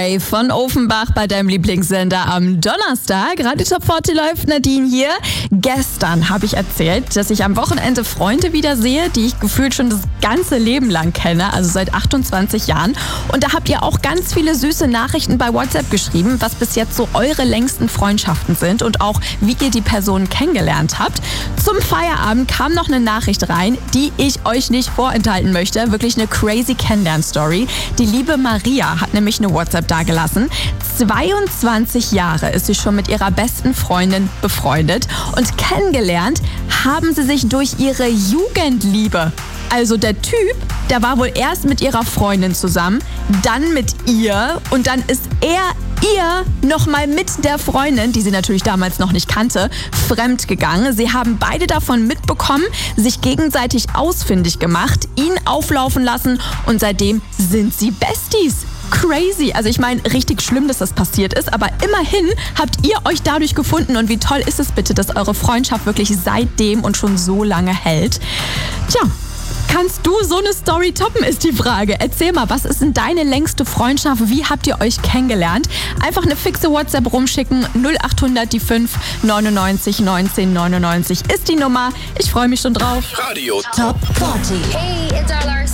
Von Offenbach bei deinem Lieblingssender am Donnerstag. Radio Top 40 läuft, Nadine hier. Gestern habe ich erzählt, dass ich am Wochenende Freunde wiedersehe, die ich gefühlt schon das ganze Leben lang kenne, also seit 28 Jahren. Und da habt ihr auch ganz viele süße Nachrichten bei WhatsApp geschrieben, was bis jetzt so eure längsten Freundschaften sind und auch wie ihr die Personen kennengelernt habt. Zum Feierabend kam noch eine Nachricht rein, die ich euch nicht vorenthalten möchte. Wirklich eine crazy Kennenlern-Story. Die liebe Maria hat nämlich eine WhatsApp dagelassen. 22 Jahre ist sie schon mit ihrer besten Freundin befreundet und kennengelernt haben sie sich durch ihre Jugendliebe. Also der Typ, der war wohl erst mit ihrer Freundin zusammen, dann mit ihr und dann ist er ihr nochmal mit der Freundin, die sie natürlich damals noch nicht kannte, fremd gegangen. Sie haben beide davon mitbekommen, sich gegenseitig ausfindig gemacht, ihn auflaufen lassen und seitdem sind sie Besties. Crazy. Also ich meine, richtig schlimm, dass das passiert ist, aber immerhin habt ihr euch dadurch gefunden und wie toll ist es bitte, dass eure Freundschaft wirklich seitdem und schon so lange hält. Tja, kannst du so eine Story toppen, ist die Frage. Erzähl mal, was ist denn deine längste Freundschaft? Wie habt ihr euch kennengelernt? Einfach eine fixe WhatsApp rumschicken. 0800 die 5 99 19 99 ist die Nummer. Ich freue mich schon drauf. Radio Top 40. Hey, it's our Lars.